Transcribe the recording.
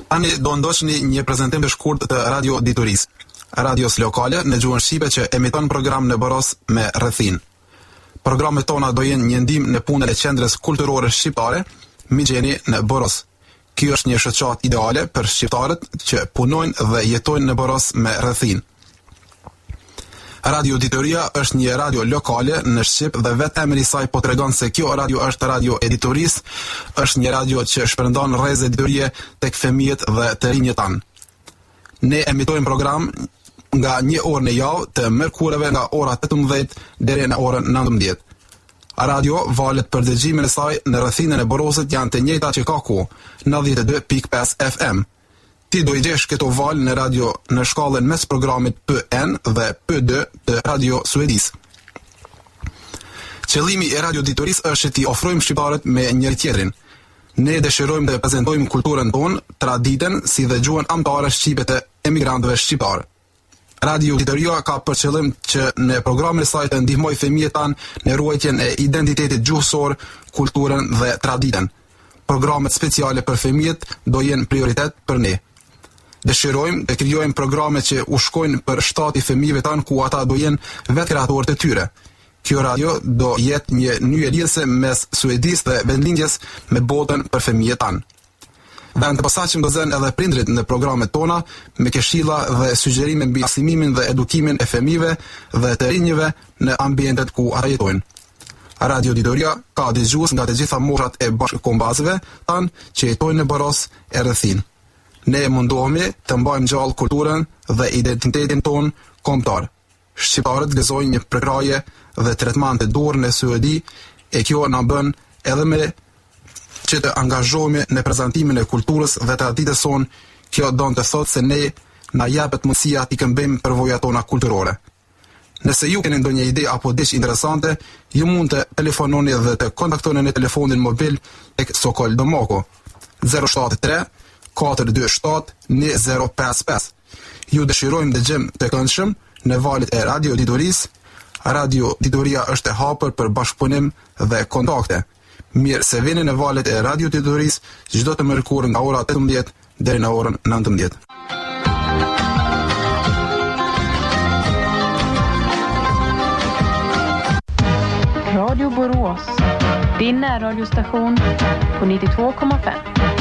Tani do ndoshni një prezantim të shkurt të Radio Dituris, radios lokale në gjuhën shqipe që emiton program në Boros me rrethin. Programet tona do jenë një ndihmë në punën e qendrës kulturore shqiptare, Migjeni në Boros. Ky është një shoqat ideale për shqiptarët që punojnë dhe jetojnë në Boros me rrethin. Radio Dituria është një radio lokale në Shqip dhe vetë emri i saj po tregon se kjo radio është radio editoris, është një radio që shpërndan rreze editorie tek fëmijët dhe të rinjët tanë. Ne emitojmë program nga një orë në javë të mërkureve nga ora 18 deri në orën 19. Radio valet për dëgjimin e saj në rrethinën e Borosit janë të njëjta që ka ku, 92.5 FM. Ti do i gjesh këto valë në radio në shkallën mes programit PN dhe P2 të Radio Suedis. Qëllimi i Radio Dituris është që ti ofrojmë shqiptarët me njëri tjetrin. Ne dëshirojmë të prezantojmë kulturën tonë, traditën si dhe gjuhën amtare shqipe të emigrantëve shqiptarë. Radio Dituria ka për qëllim që në programin e saj të ndihmojë fëmijët tanë në ruajtjen e identitetit gjuhësor, kulturën dhe traditën. Programet speciale për fëmijët do jenë prioritet për ne. Dëshirojmë të krijojmë programe që u shkojnë për shtati fëmijëve tanë ku ata do jenë vetë kreatorët e tyre. Kjo radio do jetë një nyje lidhëse mes Suedis dhe vendlindjes me botën për fëmijët tanë. Vend të posaçëm do zënë edhe prindrit në programet tona me këshilla dhe sugjerime mbi arsimimin dhe edukimin e fëmijëve dhe të rinjve në ambientet ku ata jetojnë. Radio Dituria ka dëgjues nga të gjitha moshat e bashkëkombëtare tanë që jetojnë në Boros e rrethin. Ne mundohemi të mbajmë gjallë kulturën dhe identitetin ton kombëtar. Shqiptarët gëzojnë një prekraje dhe tretman të dorë në Suedi e kjo na bën edhe me që të angazhohemi në prezantimin e kulturës dhe traditës sonë. Kjo don të thotë se ne na japet mundësia t'i këmbejmë përvojat tona kulturore. Nëse ju keni ndonjë ide apo diçka interesante, ju mund të telefononi dhe të kontaktoni në telefonin mobil tek Sokol Domoko 073 427 2055. Ju dëshirojmë dëgjem të këndshëm në valët e Radio Dituris. Radio Dituria është e hapur për bashkëpunim dhe kontakte. Mirë se vini në valët e Radio Dituris çdo të mërkurë nga ora 18 deri në orën 19. Radio Borås, din närradiostation på 92,5.